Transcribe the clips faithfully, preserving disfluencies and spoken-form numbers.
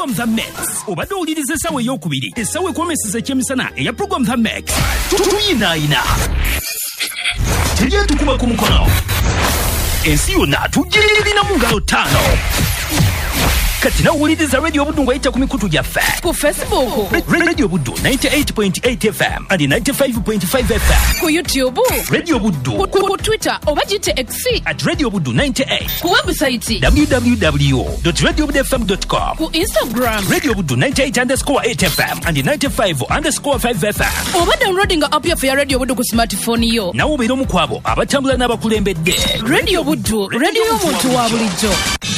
Program The Max. Obadde owuliriza essaawa ey'okubiri essaawa ekwomeseza ekyemisana eya Program The Max. Tuyinaayina. Tujja tukuba ku mukono. Ensi yonna tugirina mu ngalo ttaano. Kati na uwuliriza Radio Buddu ng'ayita ku mikutu gyaffe. Ku Facebook. Radio Buddu ninety-eight point eight F M and ninety-five point five F M. Ku YouTube. Radio Buddu. Ku, ku Twitter oba gite X. At Radio Buddu ninety-eight. Ku website. w w w dot radio buddu f m dot com. Ku Instagram. Radio Buddu ninety-eight underscore eight F M and ninety-five underscore five F M. Oba downloading app ya Radio Buddu ku smartphone yo. Na ubeera omu kwabo abatambula n'abakulembedde. Radio Buddu, radio y'omuntu wa bulijjo.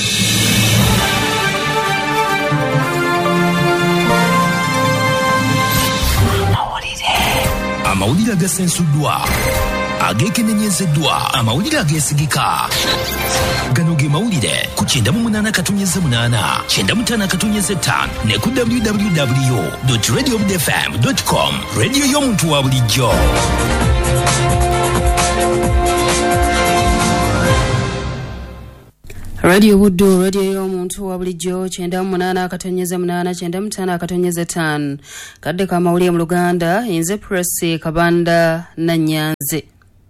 Amawulire agasensuddwa, ageekenenyezeddwa, amawulire ageesigika. Gano ge mawulire ku kyenda mu munaana katonnyeze munaana, kyenda mu ttaano katonnyeze ttaano ne ku w w w dot radio buddu f m dot com. Radio y'omuntu wa bulijjo. Radio Buddu, radio y'omuntu wa bulijjo, kyenda mu munaana akatonyeze munaana, kyenda mu ttaano akatonyeze ttaano. Kadde ka mawulire mu Luganda, nze Press Kabanda Nanyanze.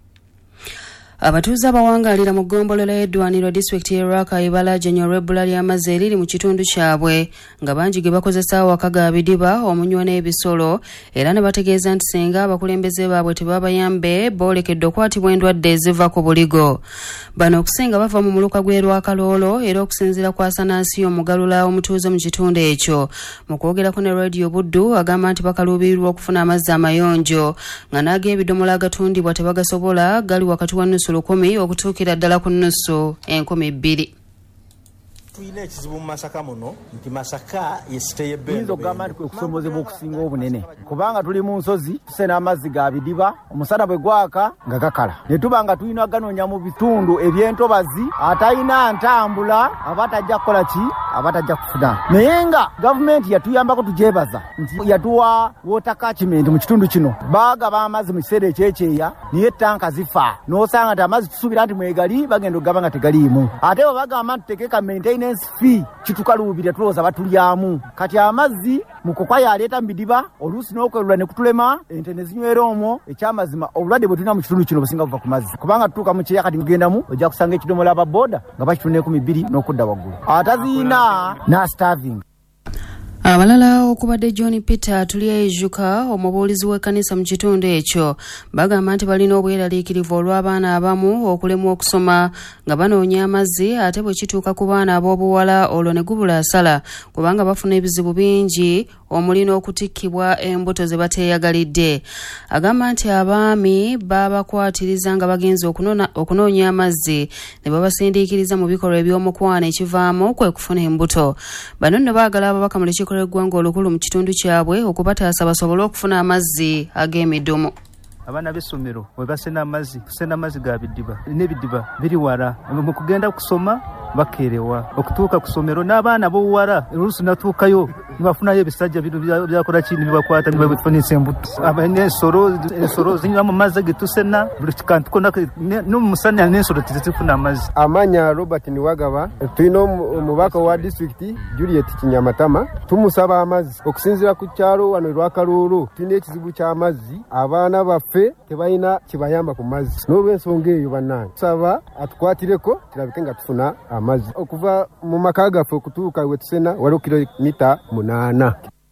Abatuuze abawangaalira mu ggombolola y'eddwaniro disitulikiti y'e Rwaka ibala jenyo rebula ly'amazzi eriri mu kitundu kyabwe nga bangi ge bakozesa awaka ga bidiba omunywa n'ebisolo era ne bategeeza nti singa abakulembeze baabwe tebabayambe boolekedde okwatibwa endwadde eziva ku buligo. Bano okusinga bava mu muluka gw'e Rwakaloolo era okusinziira kwa Sanansi omugalula omutuuze mu kitundu ekyo. Mu kwogerako ne Radio Buddu agamba nti bakaluubirirwa okufuna amazzi amayonjo nga n'ag'ebidomola agatundibwa tebagasobola gali wakati wa nusu lukumi okutuukira ddala ku nnusu enkumi bbiri. Tuyina ekizibu mu Masaka muno nti Masaka yesite y'ebbendo. Tuyinza okugamba nti kwe kusombozebwa okusinga obunene kubanga tuli mu nsozi tusena amazzi ga bidiba omusana bwe gwaka nga gakala ne tuba nga tulina ganoonya mu bitundu eby'entobazi atalina ntambula abatajja kukola ki abatajja kufuna naye nga gavumenti yatuyambako tujebaza nti yatuwa water catchment mu kitundu kino baagaba amazzi mu kiseera ekyekyeya niye tanka zifa n'osanga nti amazzi tusuubira nti mwegali bagenda okugaba nga tegaliimu ate bwe bagamba nti tuteekeka maintenance fee kitukaluubira tulowooza batulyamu kati amazzi mu kukwaya aleeta mu bidiba oluusi n'okwerula ne kutulema ente ne zinywera omwo ekyamazima obulwadde bwe tulina mu kitundu kino businga buva ku mazzi kubanga tutuuka mu kyeya kati kugendamu ojja kusanga ekidomola ababooda nga bakitunda ekumi bbiri n'okudda waggulu ataziina n'astarving. Abalala okubadde John Peter tulyejuka omubuulizi w'ekkanisa mu kitundu ekyo bagamba nti balina obweraliikirivu olw'abaana abamu okulemwa okusoma nga banoonya amazzi ate bwe kituuka ku baana ab'obuwala olwo ne gubula asala kubanga bafuna ebizibu bingi omuli n'okutikkibwa embuto ze bateeyagalidde. Agamba nti abaami babakwatiriza nga bagenze okunoonya amazzi ne babasindiikiriza mu bikolwa eby'omukwana ekivaamu kwe kufuna embuto. Bano nno baagala ababaka mu lukiiko lw'eggwanga olukulu mu kitundu kyabwe okubataasa basobole okufuna amazzi ag'emidumu. Abana b'essomero we basena amazzi kusena amazzi ga bidiba n'ebidiba biri wala mu kugenda kusoma bakerewa okutuuka ku ssomero n'abaana b'obuwala oluusi natuukayo nibafunayo ebisajja byakola kini bibakwata nibabifunisa embuto n'ensolo ensolo zinywa mu mazzi getusena buli kantu konna n'omusana n'ensolo tizifuna amazzi. Amanya Robert Niwagaba tulina omubaka wa disitulikiti Juliet Kinyamatama tumusaba amazzi okusinziira ku kyalo wano Rwakaloolo tulina ekizibu ky'amazzi abaana baffe tebalina kibayamba ku mazzi n'olw'ensonga eyo bannange tusaba atukwatireko kirabike nga tufuna amazzi okuva mu maka gaffe okutuuka we tusena waliwo kilomita munaana.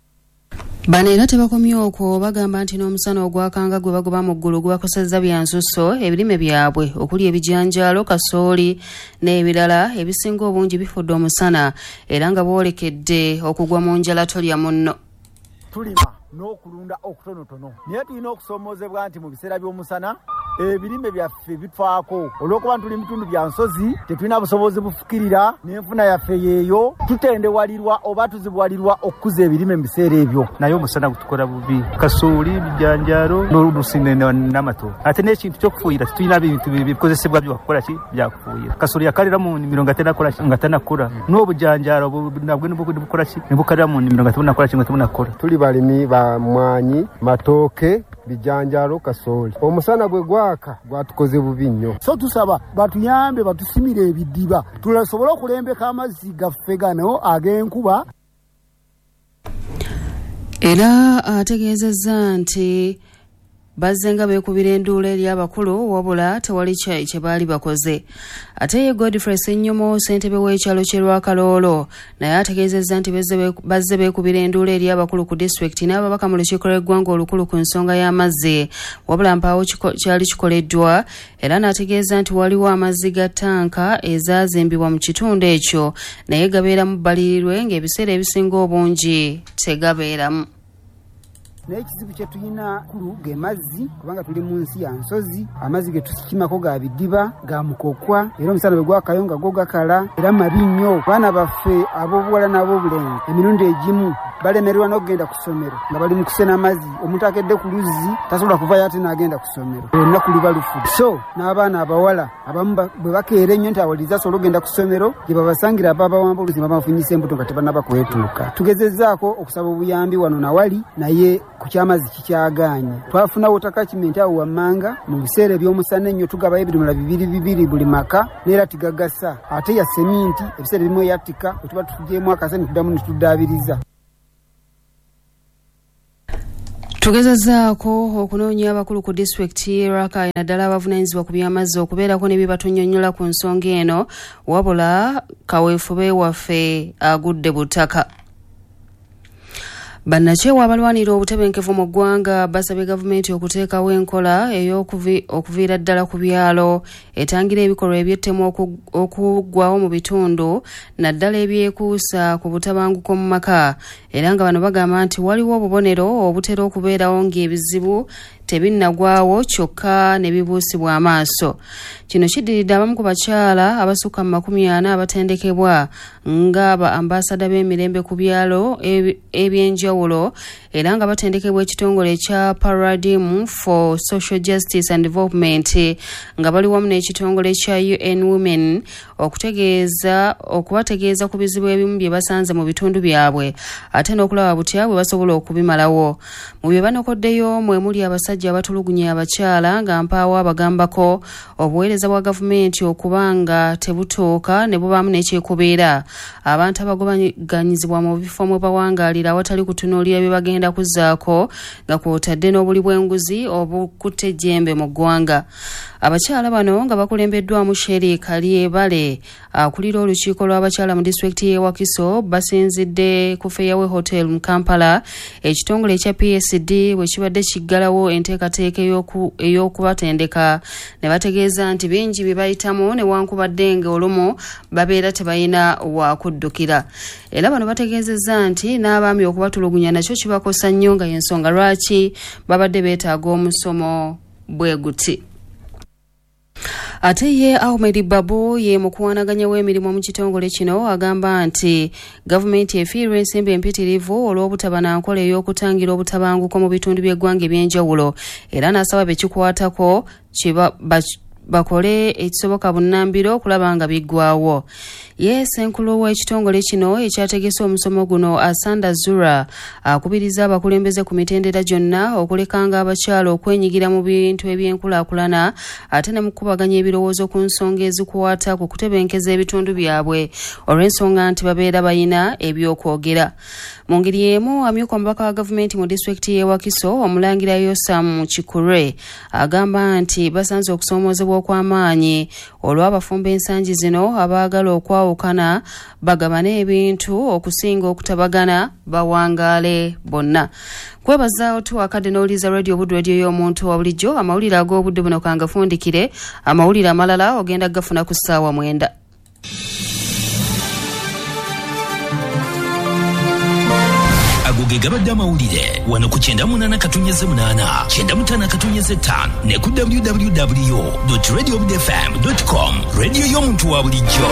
Bano era tebakomye okwo bagamba nti n'omusana ogwakanga gwe bagoba mu ggulu gwakosezza byansusso ebirime byabwe okuli ebijanjaalo kasooli n'ebirala ebisinga obungi bifudde omusana era nga bwolekedde okugwa mu njala tolya munno. Tulima n'okulunda okutonotono naye tulina okusomoozebwa nti mu biseera by'omusana ebirime byaffe bitwako olw'okuba tuli bitundu bya nsozi tetulina busobozi bufukirira n'enfuna yaffe yeeyo tutendewalirwa oba tuzibwalirwa okukuza ebirime mu biseera ebyo. Naye omusana gutukola bubi kasooli bijanjaalo n'olusinne n'amato ate n'ekintu ky'okufuuyira tulina bintu bikozesebwa byakukola ki byakufuuyira. Kasooli yakalira mu nnimiro nga tenakola ki nga tanakula n'obujanjaalo nabwe nebukola ki ne bukalira mu nnimiro nga tebunakola ki nga tebunakola. Tuli balimi ba mwanyi matooke bijanjaalo kasooli omusana bwe gwaka gwatukoze bubi nnyo so tusaba batuyambe batusimire ebidiba tulasobole okulembeka amazzi gaffe gano ag'enkuba Era ategeezezza nti bazze nga beekubira enduula eri abakulu wabula tewali kye baali bakoze. Ate ye Godfrey Ssenyomo ssentebe w'ekyalo ky'e Lwakaloolo naye ategeezezza nti bazze beekubira enduula eri abakulu ku disitulikiti n'ababaka mu lukiiko lw'eggwanga olukulu ku nsonga y'amazzi wabula mpaawo kyali kikoleddwa, era n'ategeeza nti waliwo amazzi ga ttanka ezaazimbibwa mu kitundu ekyo naye gabeeramu bbalirirwe ng'ebiseera ebisinga obungi tegabeeramu. naye ekizibu kye tulina kulu ge mazzi kubanga tuli mu nsi ya nsozi, amazzi ge tusikimako ga bidiba ga mukokwa era omusana bwe gwakayonga go gakala era mabi nnyo. Baana baffe ab'obuwala n'ab'obulenzi emirundi egimu balemererwa n'okugenda ku ssomero nga bali mu kusena amazzi. Omuntu akedde ku luzzi tasobola kuvayo ate n'agenda ku ssomero, olunaku luba lufu. So n'abaana abawala abamu bwe bakeera ennyo nti awaliriza asobola okugenda ku ssomero gye babasangira ababawamba oluzi babafunyisa embuto nga tebannaba kwetuuka. Tugezezzaako okusaba obuyambi wano nawali naye ku kyamazzi kikyagaanye. Twafuna wotakakimenti awo wammanga mu biseera eby'omusana ennyo tugabayo ebidomola bibiri bibiri buli maka neera tigagasa ate ya seminti ebiseera ebimu eyattika bwe tuba tutugyemu akase ne tuddamu ne tuddaabiriza. Tugezezzaako okunoonya abakulu ku disitulikiti y'e Rakai naddala abavunaanyizibwa ku by'amazzi okubeerako ne bye batunnyonnyola ku nsonga eno wabula kaweefube waffe agudde butaka. Bannakyewa abalwanira obutebenkevu mu ggwanga basabye gavumenti okuteekawo enkola ey'okuviira ddala ku byalo etangira ebikolwa eby'ettemu okuggwawo mu bitundu naddala ebyekuusa ku butabanguko mu maka, era nga bano bagamba nti waliwo obubonero obutera okubeerawo ng'ebizibu tebinnagwawo kyokka ne bibuusibwa amaaso. Kino kiddiridde abamu ku bakyala abasukka mu makumi ana abatendekebwa nga ba ambasada b'emirembe ku byalo ebyenjawulo era nga batendekebwa ekitongole ekya Paradigm for Social Justice and Development nga bali wamu n'ekitongole ekya U N Women okutegeeza okubategeeza ku bizibu ebimu bye basanze mu bitundu byabwe ate n'okulaba butya bwe basobola okubimalawo. Mu bye banokoddeyo mwe muli abasajja abatulugunya abakyala nga mpaawo abagambako obuweereza bwa gavumenti okubanga tebutuuka ne bubaamu n'ekyekubeera, abantu abagobaganyizibwa mu bifo mwe bawangaalira awatali kutunuulira bye bagenda kuzzaako nga kw'otadde n'obuli bw'enguzi obukutte ejjembe mu ggwanga. Abakyala bano nga bakulembeddwamu Sheri Kalyebale akulira olukiiko lw'abakyala mu disitulikiti y'e Wakiso basinzidde ku Fairway Hotel mu Kampala ekitongole ekya P S D bwe kibadde kiggalawo enteekateeka ey'okubatendeka ne bategeeza nti bingi bye bayitamu newankubadde ng'olumu babeera tebalina wakuddukira. Era bano bategeezezza nti n'abaami okubatulugunya nakyo kibakosa nnyo nga y'ensonga lwaki babadde beetaaga omusomo bwe guti. Ate ye Ahmed Babu ye mukuwanaganya w'emirimu mu kitongole kino agamba nti gavumenti efiirwa ensimbi empitirivu olw'obutaba na nkola ey'okutangira obutabanguko mu bitundu by'eggwanga eby'enjawulo era n'asaba bekikwatako bakole ekisoboka bunnambiro okulaba nga biggwawo. Ye Ssenkulu w'ekitongole kino ekyategese omusomo guno Asanda Zura akubiriza abakulembeze ku mitendera gyonna okulekanga abakyala okwenyigira mu bintu eby'enkulaakulana ate ne mukubaganya ebirowoozo ku nsonga ezikwata ku kutebenkeza ebitundu byabwe olw'ensonga nti babeera bayina ebyokwogera. Mu ngeri emu amyuka omubaka wa gavumenti mu disitulikiti y'e Wakiso omulangira Yosam Kikure agamba nti basanze okusoomozebwa okw'amaanyi olw'abafumba ensangi zino abaagala okwawukana bagabane ebintu okusinga okutabagana bawangaale bonna. Kwebaza otuwakadde n'oliza radio Buddu radio y'omuntu wa bulijjo amawulire ag'obudde buno kangafundikire amawulire amalala ogenda gafuna ku ssaawa mwenda. Agoge gabadde amawulire wano ku kyenda munana katunnyeze munana kyenda mutana katunnyeze ttaano ne ku w w w dot radio buddu f m dot com radio y'omuntu wa bulijjo.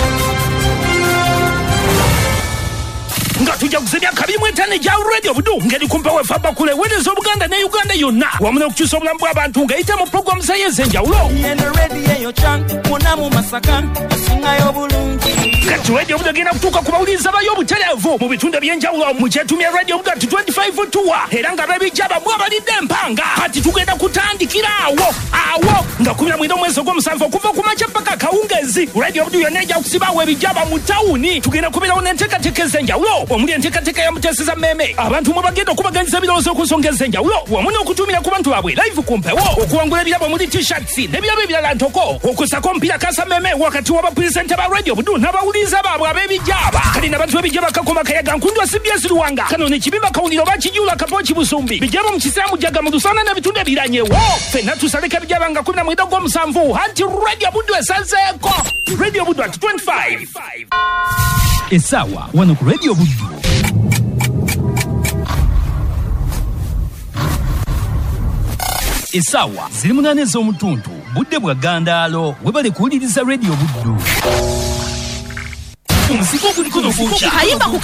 Nga tujja kuzibya kabimu etaano egya radio Buddu ngeri kumpa wefa bakule weereza Obuganda ne Uganda yonna wamu n'okukyusa obulamu bw'abantu ng'eyita mu pulogulamu z'enjawulo. Yeno radio eyo chan munamu Masaka esingayo bulungi. kati radio buddu agenda kutuuka ku bawuliriza bayo obutereevu mu bitundu ebyenjawulo mu kyetumya radio buddu ati twenty-five tuwa era nga bebijjaba bwabalidde empanga kati tugenda kutandikira awo awo nga kumi na mwenda omwezi ogw'omusanvu okuva ku makya paka kawungezi radio buddu yonna ejja kusibaawo ebijjaba mu tawuni tugenda kubeerawo n'enteekateeka ez'enjawulo omuli enteekateeka ya muteeseza mmeme abantu mwe bagenda okubaganyiza ebirowoozo ku nsonga ez'enjawulo wamu n'okutumira ku bantu baabwe live ku mpewo okuwangula ebirabo omuli t-shirts n'ebirabo ebirala ntoko okusako omupiira kasa mmeme wakati w'abapuresenta ba radio buddu n'abawuliriza baabwe ab'ebijjaba kali n'abantu b'ebijjaba kakoma kayaga nkundwa C B S Luwanga kano n'ekibimba kawuliro bakijula kapochi busumbi bijjaba mu kisaamu jaga mu lusana n'ebitundu ebiranyewo ffenna tusaleka ebijjaba nga kumi na mwenda ogw'omusanvu anti radio buddu esazeeko radio buddu at twenty-five essaawa wano ku radio buddu essaawa ziri munaana ez'omutuntu budde bwa gandaalo webale kuwuliriza radio buddu omuzigo guliko n'ogwokya